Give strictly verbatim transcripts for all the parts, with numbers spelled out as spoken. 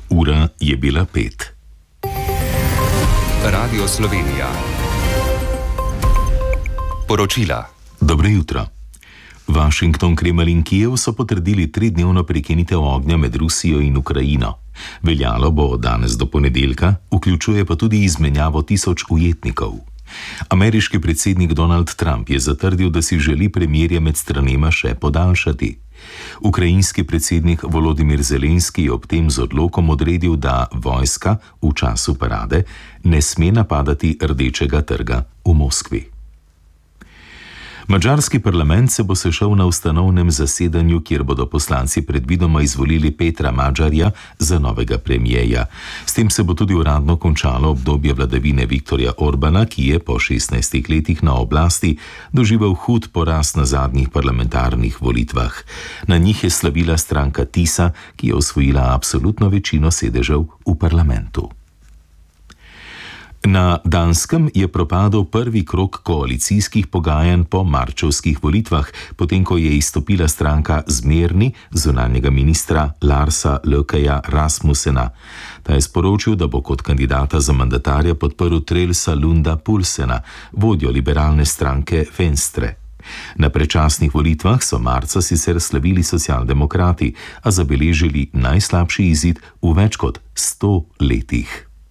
Ura je bila pet. Radio Slovenija. Poročila. Dobro jutro. Washington, Kremelj in Kijev so potrdili tridnevno prekinitev ognja med Rusijo in Ukrajino. Veljalo bo od danes do ponedeljka, vključuje pa tudi izmenjavo tisoč ujetnikov. Ameriški predsednik Donald Trump je zatrdil, da si želi premirje med stranema še podaljšati. Ukrajinski predsednik Volodimir Zelenski je ob tem z odlokom odredil, da vojska v času parade ne sme napadati Rdečega trga v Moskvi. Madžarski parlament se bo sešel na ustanovnem zasedanju, kjer bodo poslanci predvidoma izvolili Petra Madžarja za novega premijeja. S tem se bo tudi uradno končalo obdobje vladavine Viktorja Orbana, ki je po šestnajstih letih na oblasti doživel hud poraz na zadnjih parlamentarnih volitvah. Na njih je slavila stranka Tisa, ki je osvojila absolutno večino sedežev v parlamentu. Na Danskem je propadel prvi krog koalicijskih pogajanj po marčevskih volitvah, potem ko je izstopila stranka Zmerni zunanjega ministra Larsa Løkkeja Rasmussena. Ta je sporočil, da bo kot kandidata za mandatarja podprl Trelsa Lunda Pulsena, vodjo liberalne stranke Venstre. Na predčasnih volitvah so marca sicer slavili socialdemokrati, a zabeležili najslabši izid v več kot sto letih.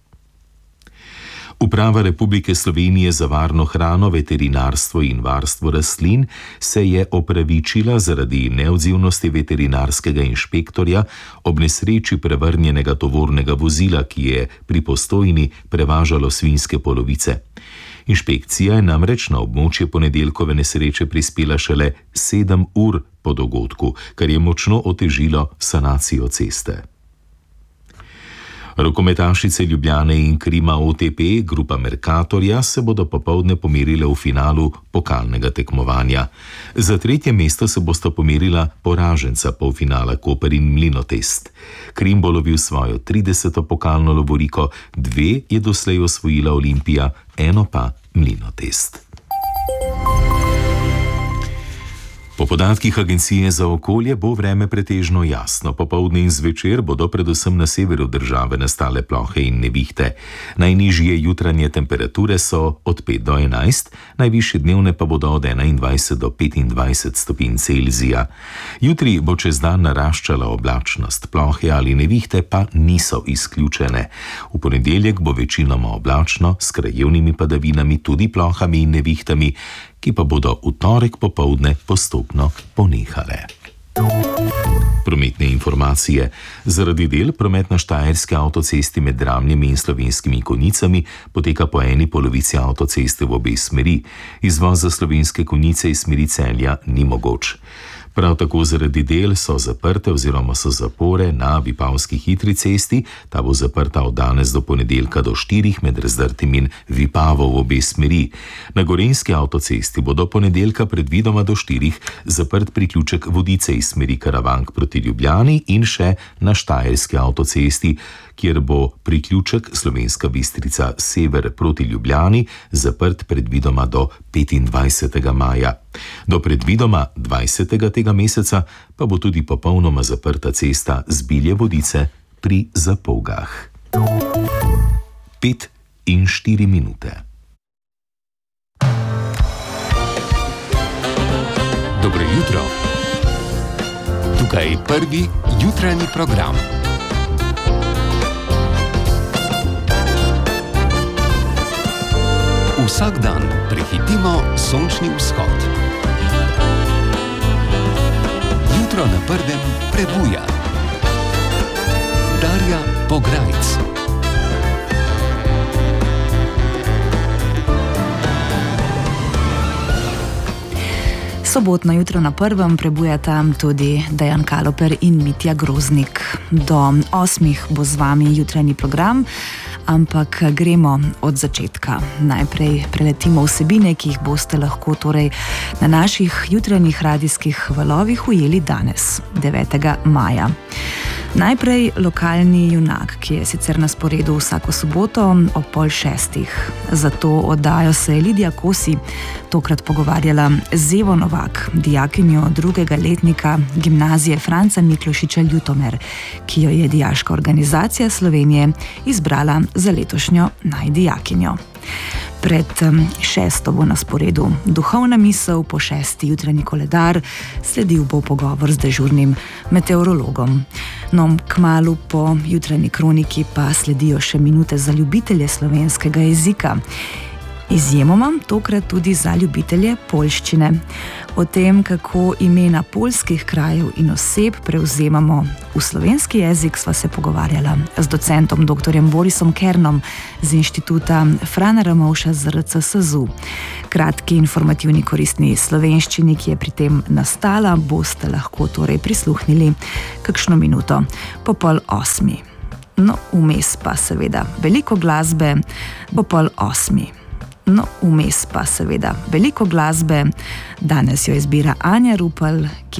Uprava Republike Slovenije za varno hrano, veterinarstvo in varstvo rastlin se je opravičila zaradi neodzivnosti veterinarskega inšpektorja ob nesreči prevrnjenega tovornega vozila, ki je pri Postojni prevažalo svinjske polovice. Inšpekcija je namreč na območje ponedeljkove nesreče prispela šele sedem ur po dogodku, kar je močno otežilo sanacijo ceste. Rokometašice Ljubljane in Krima O T P, grupa Mercatorja, se bodo popoldne pomerile v finalu pokalnega tekmovanja. Za tretje mesto se bosta pomerila poraženca polfinala Koper in Mlinotest. Krim bo lovil svojo trideseto pokalno lovoriko, dve je doslej osvojila Olimpija, eno pa Mlinotest. Po podatkih Agencije za okolje bo vreme pretežno jasno. Popoldne in zvečer bodo predvsem na severu države nastale plohe in nevihte. Najnižje jutranje temperature so od pet do enajst, najvišje dnevne pa bodo od enaindvajset do petindvajset stopinj Celzija. Jutri bo čez dan naraščala oblačnost, plohe ali nevihte pa niso izključene. V ponedeljek bo večinoma oblačno, s krajevnimi padavinami, tudi plohami in nevihtami, ki pa bodo v torek popoldne postopno ponehale. Prometne informacije. Zaradi del promet na Štajerski avtocesti med Dramljami in Slovenskimi Konjicami poteka po eni polovici avtoceste v obe smeri. Izvoz za Slovenske Konjice iz smeri Celja ni mogoč. Prav tako zaradi del so zaprte oziroma so zapore na Vipavski hitri cesti, ta bo zaprta od danes do ponedeljka do štirih med Razdrtim in Vipavo v obe smeri. Na Gorenjski avtocesti bo do ponedeljka predvidoma do štirih zaprt priključek Vodice iz smeri Karavank proti Ljubljani in še na Štajerski avtocesti, kjer bo priključek Slovenska Bistrica sever proti Ljubljani zaprt predvidoma do petindvajsetega maja. Do predvidoma dvajsetega tega meseca pa bo tudi popolnoma zaprta cesta Zbilje Vodice pri Zapolgah. Pet in štiri minute. Dobro jutro. Tukaj je prvi jutranji program. Vsak dan prehitimo sončni vzhod. Jutro na prvem prebuja. Darja Pograjc. Sobotno jutro na prvem prebujata tudi Dejan Kaloper in Mitja Groznik. Do osmih bo z vami jutranji program, ampak gremo od začetka. Najprej preletimo vsebine, ki jih boste lahko torej na naših jutranjih radijskih valovih ujeli danes, devetega maja. Najprej lokalni junak, ki je sicer na sporedu vsako soboto ob pol šestih. Za to oddajo se je Lidija Kosi tokrat pogovarjala z Evo Novak, dijakinjo drugega letnika gimnazije Franca Miklošiča Ljutomer, ki jo je Dijaška organizacija Slovenije izbrala za letošnjo najdijakinjo. Pred šesto bo na sporedu duhovna misel, po šesti jutranji koledar, sledil bo pogovor z dežurnim meteorologom. No, kmalu po jutranji kroniki pa sledijo še minute za ljubitelje slovenskega jezika. Izjemoma tokrat tudi za ljubitelje poljščine. O tem, kako imena poljskih krajev in oseb prevzemamo v slovenski jezik, sva se pogovarjala z docentom doktorjem Borisom Kernom z Inštituta Frana Ramovša Z R C S Z U. Kratki informativni koristni slovenščini, ki je pri tem nastala, boste lahko torej prisluhnili kakšno minuto po pol osmi. No, vmes pa seveda veliko glasbe po pol osmi. No, vmes pa seveda veliko glasbe. Danes jo izbira Anja Rupel, ki